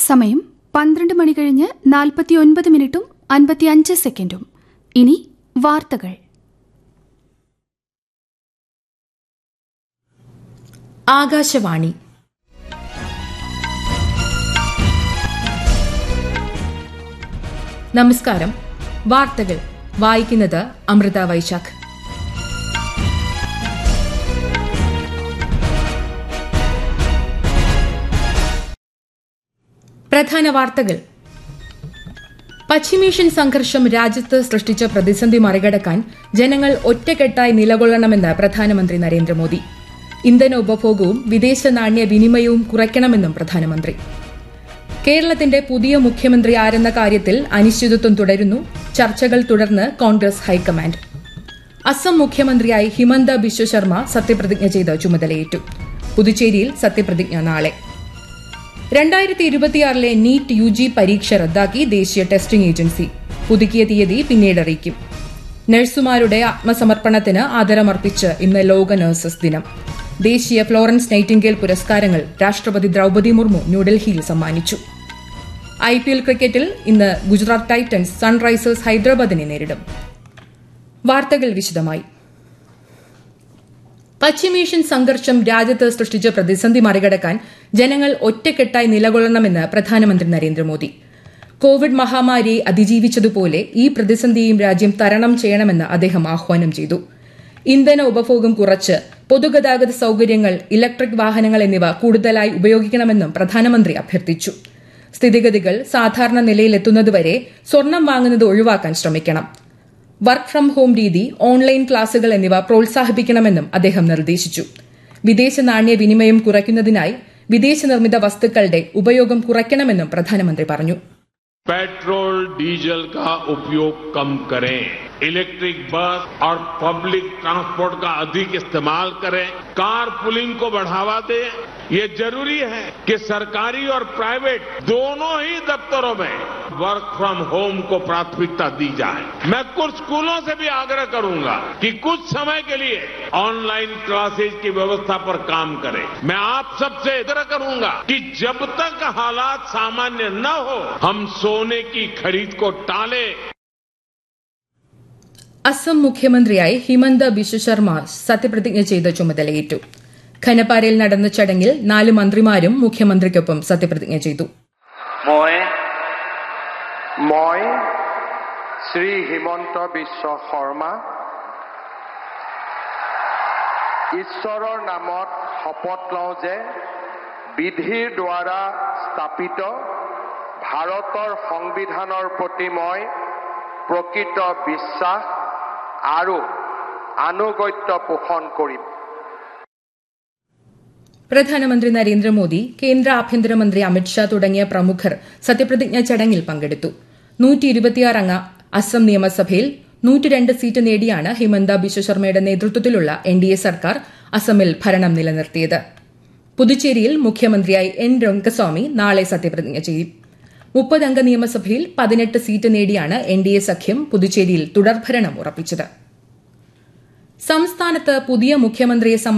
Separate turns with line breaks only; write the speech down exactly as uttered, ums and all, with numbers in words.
സമയം പന്ത്രണ്ട് മണി കഴിഞ്ഞ് നാൽപ്പത്തിയൊൻപത് മിനിറ്റും അൻപത്തിയഞ്ച് സെക്കൻഡും. ഇനി വാർത്തകൾ.
ആകാശവാണി. നമസ്കാരം. വാർത്തകൾ വായിക്കുന്നത് അമൃത വൈശാഖ്. പ്രധാന വാർത്തകൾ. പശ്ചിമേഷ്യൻ സംഘർഷം രാജ്യത്ത് സൃഷ്ടിച്ച പ്രതിസന്ധി മറികടക്കാൻ ജനങ്ങൾ ഒറ്റക്കെട്ടായി നിലകൊള്ളണമെന്ന് പ്രധാനമന്ത്രി നരേന്ദ്രമോദി. ഇന്ധന ഉപഭോഗവും വിദേശ നാണ്യ വിനിമയവും കുറയ്ക്കണമെന്നും പ്രധാനമന്ത്രി. കേരളത്തിന്റെ പുതിയ മുഖ്യമന്ത്രി ആരെന്ന കാര്യത്തിൽ അനിശ്ചിതത്വം തുടരുന്നു. ചർച്ചകൾ തുടർന്ന് കോൺഗ്രസ് ഹൈക്കമാൻഡ്. അസം മുഖ്യമന്ത്രിയായി ഹിമന്ത ബിശ്വ ശർമ്മ സത്യപ്രതിജ്ഞ ചെയ്ത് ചുമതലയേറ്റു. പുതുച്ചേരിയിൽ സത്യപ്രതിജ്ഞ നാളെ. രണ്ടായിരത്തി ഇരുപത്തിയാറിലെ നീറ്റ് യു ജി പരീക്ഷ റദ്ദാക്കി ദേശീയ ടെസ്റ്റിംഗ് ഏജൻസി. പുതുക്കിയ തീയതി പിന്നീട് അറിയിക്കും. നഴ്സുമാരുടെ ആത്മസമർപ്പണത്തിന് ആദരമർപ്പിച്ച് ഇന്ന് ലോക നഴ്സസ് ദിനം. ദേശീയ ഫ്ലോറൻസ് നൈറ്റിംഗേൽ പുരസ്കാരങ്ങൾ രാഷ്ട്രപതി ദ്രൌപദി മുർമു ന്യൂഡൽഹിയിൽ സമ്മാനിച്ചു. ഐ പി എൽ ക്രിക്കറ്റിൽ ഇന്ന് ഗുജറാത്ത് ടൈറ്റൻസ് സൺറൈസേഴ്സ് ഹൈദരാബാദിനെ നേരിടും. വാർത്തകൾ വിശദമായി. പശ്ചിമേഷ്യൻ സംഘർഷം രാജ്യത്ത് സൃഷ്ടിച്ച പ്രതിസന്ധി മറികടക്കാൻ ജനങ്ങൾ ഒറ്റക്കെട്ടായി നിലകൊള്ളണമെന്ന് പ്രധാനമന്ത്രി നരേന്ദ്രമോദി. കോവിഡ് മഹാമാരിയെ അതിജീവിച്ചതുപോലെ ഈ പ്രതിസന്ധിയെയും രാജ്യം തരണം ചെയ്യണമെന്ന് അദ്ദേഹം ആഹ്വാനം ചെയ്തു. ഇന്ധന ഉപഭോഗം കുറച്ച് പൊതുഗതാഗത സൌകര്യങ്ങൾ, ഇലക്ട്രിക് വാഹനങ്ങൾ എന്നിവ കൂടുതലായി ഉപയോഗിക്കണമെന്നും പ്രധാനമന്ത്രി അഭ്യർത്ഥിച്ചു. സ്ഥിതിഗതികൾ സാധാരണ നിലയിലെത്തുന്നതുവരെ സ്വർണം വാങ്ങുന്നത് ഒഴിവാക്കാൻ ശ്രമിക്കണം. വർക്ക് ഫ്രം ഹോം രീതി, ഓൺലൈൻ ക്ലാസുകൾ എന്നിവ പ്രോത്സാഹിപ്പിക്കണമെന്നും അദ്ദേഹം നിർദ്ദേശിച്ചു. വിദേശ നാണ്യ വിനിമയം കുറയ്ക്കുന്നതിനായി വിദേശ നിർമ്മിത വസ്തുക്കളുടെ ഉപയോഗം കുറയ്ക്കണമെന്നും പ്രധാനമന്ത്രി പറഞ്ഞു.
पेट्रोल डीजल का उपयोग कम करें, इलेक्ट्रिक बस और पब्लिक ट्रांसपोर्ट का अधिक इस्तेमाल करें, कार पुलिंग को बढ़ावा दें. ये जरूरी है कि सरकारी और प्राइवेट दोनों ही दफ्तरों में वर्क फ्रॉम होम को प्राथमिकता दी जाए. मैं कुछ स्कूलों से भी आग्रह करूंगा कि कुछ समय के लिए ऑनलाइन क्लासेज की व्यवस्था पर काम करें. मैं आप सबसे आग्रह करूंगा कि जब तक हालात सामान्य न हो हम सोने की खरीद को टालें.
അസം മുഖ്യമന്ത്രിയായി ഹിമന്ത ബിശ്വ ശർമ്മ സത്യപ്രതിജ്ഞ ചെയ്ത് ചുമതലയേറ്റു. ഖനപാരയിൽ നടന്ന ചടങ്ങിൽ നാല് മന്ത്രിമാരും മുഖ്യമന്ത്രിക്കൊപ്പം സത്യപ്രതിജ്ഞ ചെയ്തു.
মই শ্ৰী হিমন্ত বিশ্ব শৰ্মা ঈশ্বৰৰ নামত শপত লওঁ যে বিধিৰ দ্বাৰা স্থাপিত ভাৰতৰ সংবিধানৰ প্ৰতি মই প্ৰকৃত বিশ্বাস আৰু আনুগত্য পোষণ কৰিম.
പ്രധാനമന്ത്രി നരേന്ദ്രമോദി, കേന്ദ്ര ആഭ്യന്തരമന്ത്രി അമിത്ഷാ തുടങ്ങിയ പ്രമുഖർ സത്യപ്രതിജ്ഞ ചടങ്ങിൽ പങ്കെടുത്തു. നൂറ്റി ഇരുപത്തിയാറ് അംഗ അസം നിയമസഭയിൽ നൂറ്റിരണ്ട് സീറ്റ് നേടിയാണ് ഹിമന്ത ബിശ്വ ശർമ്മയുടെ നേതൃത്വത്തിലുള്ള എൻ ഡി എ സർക്കാർ അസമിൽ ഭരണം നിലനിർത്തിയത്. പുതുച്ചേരിയിൽ മുഖ്യമന്ത്രിയായി എൻ രംഗസ്വാമി നാളെ സത്യപ്രതിജ്ഞ ചെയ്യും. മുപ്പതംഗ നിയമസഭയിൽ പതിനെട്ട് സീറ്റ് നേടിയാണ് എൻ ഡി എ സഖ്യം പുതുച്ചേരിയിൽ തുടർഭരണം ഉറപ്പിച്ചത്. സംസ്ഥാനത്ത് പുതിയ മുഖ്യമന്ത്രിയെ